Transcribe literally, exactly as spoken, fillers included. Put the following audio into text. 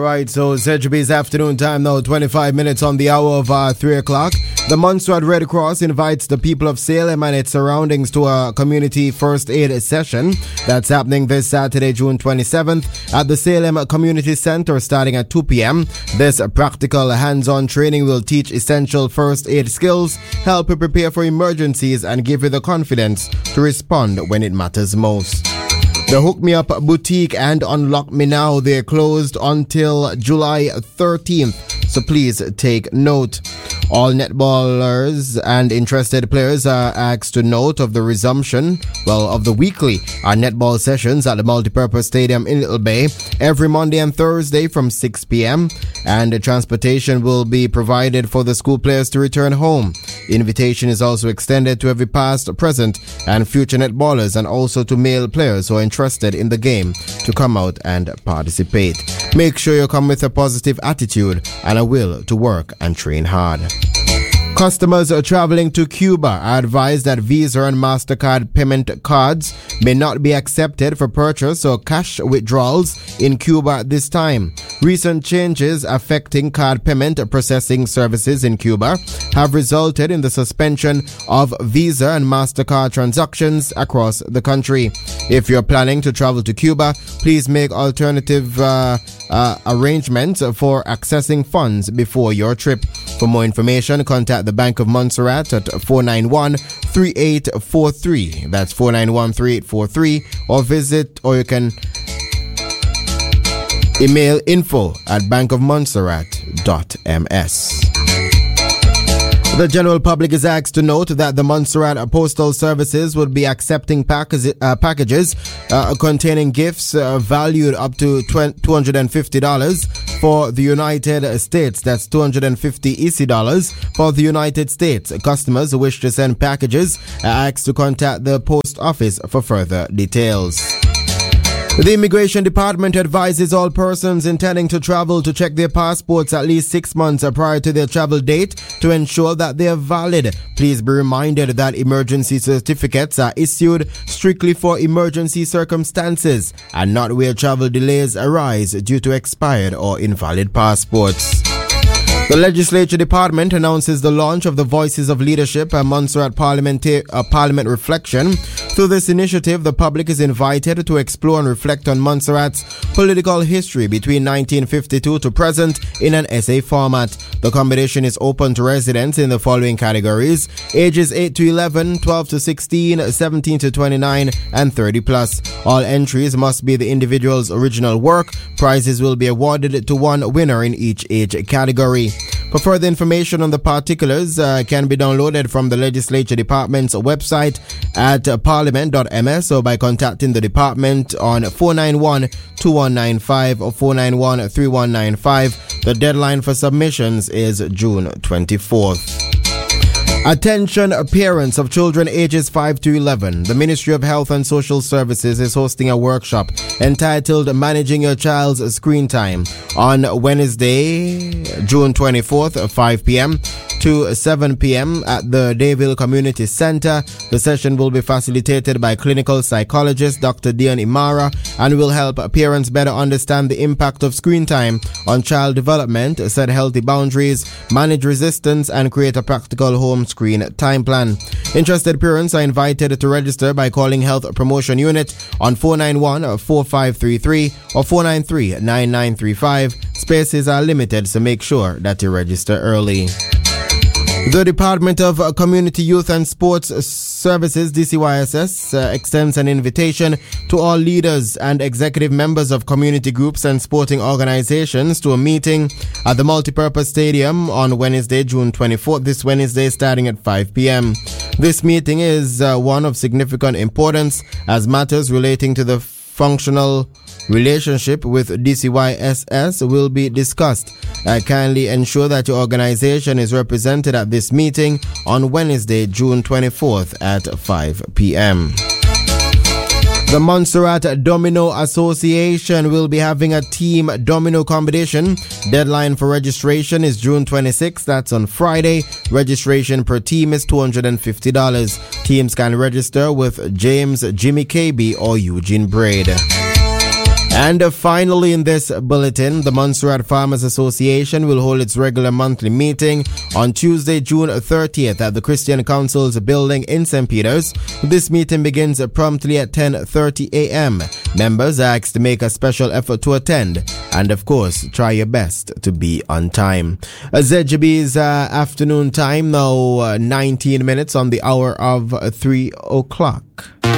Alright, so Z G B's afternoon time now, twenty-five minutes on the hour of uh, three o'clock. The Montserrat Red Cross invites the people of Salem and its surroundings to a community first aid session that's happening this Saturday, June twenty-seventh at the Salem Community Center starting at two p.m. This practical hands-on training will teach essential first aid skills, help you prepare for emergencies, and give you the confidence to respond when it matters most. The Hook Me Up Boutique and Unlock Me Now, they're closed until July thirteenth, so please take note. All netballers and interested players are asked to note of the resumption, well, of the weekly uh, netball sessions at the Multipurpose Stadium in Little Bay every Monday and Thursday from six p.m. and the transportation will be provided for the school players to return home. Invitation is also extended to every past, present, and future netballers and also to male players who are interested in the game to come out and participate. Make sure you come with a positive attitude and a will to work and train hard. Customers traveling to Cuba are advised that Visa and MasterCard payment cards may not be accepted for purchase or cash withdrawals in Cuba at this time. Recent changes affecting card payment processing services in Cuba have resulted in the suspension of Visa and MasterCard transactions across the country. If you're planning to travel to Cuba, please make alternative uh, uh, arrangements for accessing funds before your trip. For more information, contact the Bank of Montserrat at four nine one, three eight four three. That's four nine one, three eight four three. Or visit, or you can email info at bank of montserrat dot m s. The general public is asked to note that the Montserrat Postal Services would be accepting package, uh, packages uh, containing gifts uh, valued up to two hundred fifty dollars for the United States. That's two hundred fifty E C dollars for the United States. Customers who wish to send packages are asked to contact the post office for further details. The Immigration Department advises all persons intending to travel to check their passports at least six months prior to their travel date to ensure that they are valid. Please be reminded that emergency certificates are issued strictly for emergency circumstances and not where travel delays arise due to expired or invalid passports. The Legislature Department announces the launch of the Voices of Leadership, a Montserrat Parliament, uh, Parliament Reflection. Through this initiative, the public is invited to explore and reflect on Montserrat's political history between nineteen fifty-two to present in an essay format. The competition is open to residents in the following categories: ages eight to eleven, twelve to sixteen, seventeen to twenty-nine, and thirty plus. All entries must be the individual's original work. Prizes will be awarded to one winner in each age category. For further information on the particulars, uh, can be downloaded from the Legislature Department's website at uh, parliament dot m s or by contacting the department on four nine one, two one nine five or four nine one, three one nine five. The deadline for submissions is June twenty-fourth. Attention parents of children ages five to eleven. The Ministry of Health and Social Services is hosting a workshop entitled Managing Your Child's Screen Time on Wednesday, June twenty-fourth at five p.m. to seven p.m. at the Dayville Community Center. The session will be facilitated by clinical psychologist Doctor Dion Imara and will help parents better understand the impact of screen time on child development, set healthy boundaries, manage resistance, and create a practical home screen time plan. Interested parents are invited to register by calling Health Promotion Unit on four nine one, four five three three or four nine three, nine nine three five. Spaces are limited, so make sure that you register early. The Department of Community Youth and Sports Services, D C Y S S, uh, extends an invitation to all leaders and executive members of community groups and sporting organizations to a meeting at the Multipurpose Stadium on Wednesday, June twenty-fourth, this Wednesday starting at five p.m. This meeting is uh, one of significant importance as matters relating to the functional relationship with D C Y S S will be discussed. Uh, kindly ensure that your organization is represented at this meeting on Wednesday, June twenty-fourth at five p.m. The Montserrat Domino Association will be having a team domino competition. Deadline for registration is June twenty-sixth. That's on Friday. Registration per team is two hundred fifty dollars. Teams can register with James Jimmy K B or Eugene Braid. And uh, finally, in this bulletin, the Montserrat Farmers Association will hold its regular monthly meeting on Tuesday, June thirtieth at the Christian Council's building in Saint Peters. This meeting begins promptly at ten thirty a.m. Members are asked to make a special effort to attend and, of course, try your best to be on time. Uh, Z G B's uh, afternoon time now, uh, nineteen minutes on the hour of uh, three o'clock.